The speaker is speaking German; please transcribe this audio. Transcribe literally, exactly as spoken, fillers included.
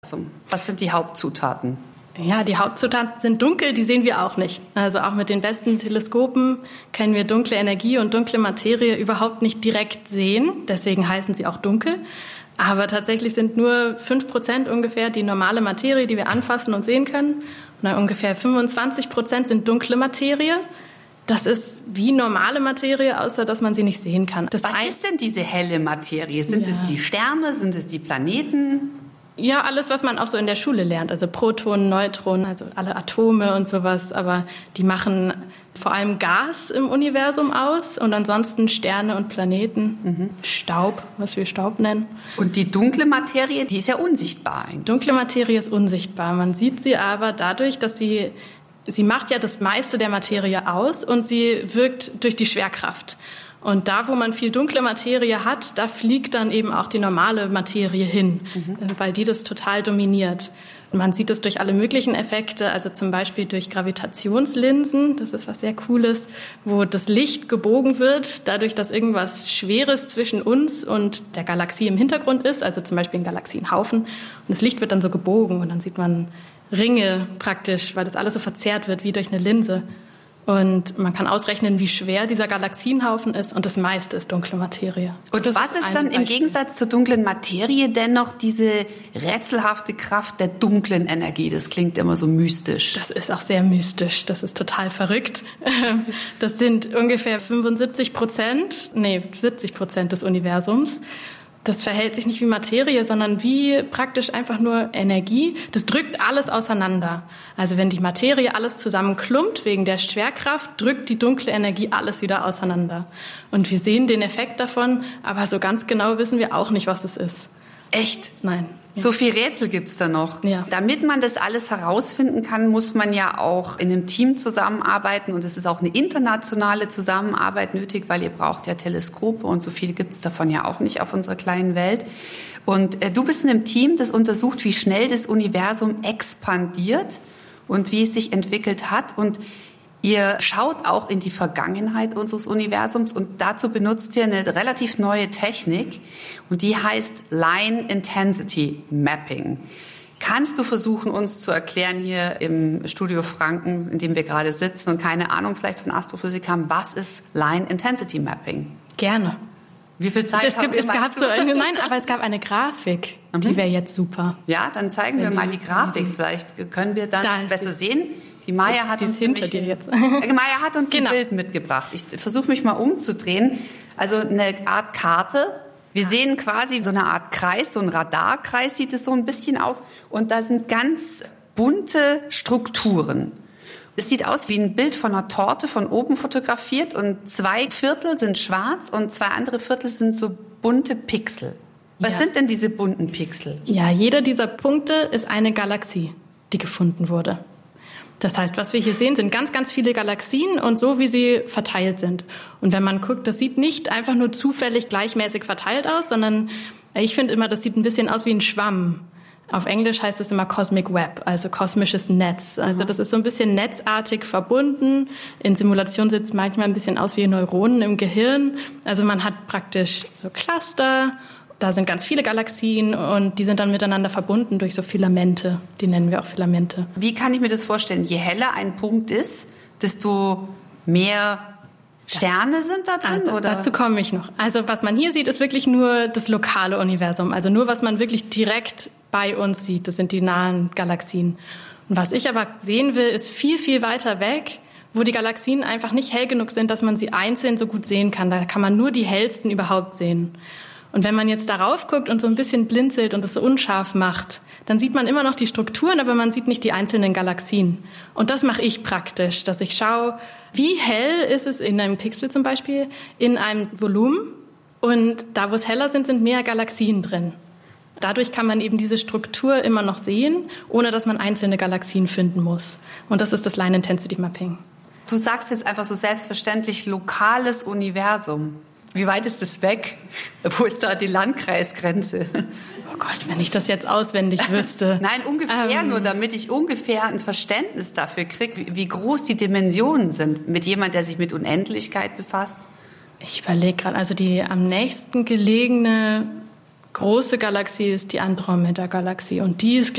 Was sind die Hauptzutaten? Ja, die Hauptzutaten sind dunkel, die sehen wir auch nicht. Also auch mit den besten Teleskopen können wir dunkle Energie und dunkle Materie überhaupt nicht direkt sehen. Deswegen heißen sie auch dunkel. Aber tatsächlich sind nur fünf Prozent ungefähr die normale Materie, die wir anfassen und sehen können. Und dann ungefähr fünfundzwanzig Prozent sind dunkle Materie. Das ist wie normale Materie, außer dass man sie nicht sehen kann. Das Was ist denn diese helle Materie? Sind ja. es die Sterne? Sind es die Planeten? Ja, alles, was man auch so in der Schule lernt. Also Protonen, Neutronen, also alle Atome und sowas. Aber die machen vor allem Gas im Universum aus und ansonsten Sterne und Planeten, mhm. Staub, was wir Staub nennen. Und die dunkle Materie, die ist ja unsichtbar eigentlich. Dunkle Materie ist unsichtbar. Man sieht sie aber dadurch, dass sie, sie macht ja das meiste der Materie aus und sie wirkt durch die Schwerkraft. Und da, wo man viel dunkle Materie hat, da fliegt dann eben auch die normale Materie hin, mhm. weil die das total dominiert. Und man sieht es durch alle möglichen Effekte, also zum Beispiel durch Gravitationslinsen, das ist was sehr Cooles, wo das Licht gebogen wird, dadurch, dass irgendwas Schweres zwischen uns und der Galaxie im Hintergrund ist, also zum Beispiel ein Galaxienhaufen. Und das Licht wird dann so gebogen und dann sieht man Ringe praktisch, weil das alles so verzerrt wird wie durch eine Linse. Und man kann ausrechnen, wie schwer dieser Galaxienhaufen ist. Und das meiste ist dunkle Materie. Und was ist, ist dann Beispiel. im Gegensatz zur dunklen Materie dennoch diese rätselhafte Kraft der dunklen Energie? Das klingt immer so mystisch. Das ist auch sehr mystisch. Das ist total verrückt. Das sind ungefähr fünfundsiebzig Prozent, nee, siebzig Prozent des Universums. Das verhält sich nicht wie Materie, sondern wie praktisch einfach nur Energie. Das drückt alles auseinander. Also wenn die Materie alles zusammenklumpt wegen der Schwerkraft, drückt die dunkle Energie alles wieder auseinander. Und wir sehen den Effekt davon, aber so ganz genau wissen wir auch nicht, was es ist. Echt? Nein. Ja. So viel Rätsel gibt's da noch. Ja. Damit man das alles herausfinden kann, muss man ja auch in einem Team zusammenarbeiten. Und es ist auch eine internationale Zusammenarbeit nötig, weil ihr braucht ja Teleskope und so viel gibt's davon ja auch nicht auf unserer kleinen Welt. Und äh, du bist in einem Team, das untersucht, wie schnell das Universum expandiert und wie es sich entwickelt hat. Und ihr schaut auch in die Vergangenheit unseres Universums und dazu benutzt ihr eine relativ neue Technik und die heißt Line Intensity Mapping. Kannst du versuchen, uns zu erklären hier im Studio Franken, in dem wir gerade sitzen und keine Ahnung vielleicht von Astrophysik haben, was ist Line Intensity Mapping? Gerne. Wie viel Zeit es gibt, es gab so eine, Nein, aber es gab eine Grafik, mhm. die wäre jetzt super. Ja, dann zeigen wir mal die Grafik. Vielleicht können wir dann da besser sehen. Die Maya hat die uns, hinter dir jetzt. Maya hat uns genau. ein Bild mitgebracht. Ich versuche mich mal umzudrehen. Also eine Art Karte. Wir sehen quasi so eine Art Kreis, so ein Radarkreis sieht es so ein bisschen aus. Und da sind ganz bunte Strukturen. Es sieht aus wie ein Bild von einer Torte von oben fotografiert und zwei Viertel sind schwarz und zwei andere Viertel sind so bunte Pixel. Was ja. sind denn diese bunten Pixel? Ja, jeder dieser Punkte ist eine Galaxie, die gefunden wurde. Das heißt, was wir hier sehen, sind ganz, ganz viele Galaxien und so, wie sie verteilt sind. Und wenn man guckt, das sieht nicht einfach nur zufällig gleichmäßig verteilt aus, sondern ich finde immer, das sieht ein bisschen aus wie ein Schwamm. Auf Englisch heißt es immer Cosmic Web, also kosmisches Netz. Also das ist so ein bisschen netzartig verbunden. In Simulationen sieht es manchmal ein bisschen aus wie Neuronen im Gehirn. Also man hat praktisch so Cluster. Da sind ganz viele Galaxien und die sind dann miteinander verbunden durch so Filamente. Die nennen wir auch Filamente. Wie kann ich mir das vorstellen? Je heller ein Punkt ist, desto mehr Sterne sind da drin? Ah, oder? Dazu komme ich noch. Also was man hier sieht, ist wirklich nur das lokale Universum. Also nur, was man wirklich direkt bei uns sieht. Das sind die nahen Galaxien. Und was ich aber sehen will, ist viel, viel weiter weg, wo die Galaxien einfach nicht hell genug sind, dass man sie einzeln so gut sehen kann. Da kann man nur die hellsten überhaupt sehen. Und wenn man jetzt darauf guckt und so ein bisschen blinzelt und es so unscharf macht, dann sieht man immer noch die Strukturen, aber man sieht nicht die einzelnen Galaxien. Und das mache ich praktisch, dass ich schaue, wie hell ist es in einem Pixel zum Beispiel, in einem Volumen. Und da, wo es heller sind, sind mehr Galaxien drin. Dadurch kann man eben diese Struktur immer noch sehen, ohne dass man einzelne Galaxien finden muss. Und das ist das Line Intensity Mapping. Du sagst jetzt einfach so selbstverständlich lokales Universum. Wie weit ist es weg? Wo ist da die Landkreisgrenze? Oh Gott, wenn ich das jetzt auswendig wüsste. Nein, ungefähr ähm, nur, damit ich ungefähr ein Verständnis dafür kriege, wie, wie groß die Dimensionen sind mit jemand, der sich mit Unendlichkeit befasst. Ich überlege gerade, also die am nächsten gelegene große Galaxie ist die Andromeda-Galaxie und die ist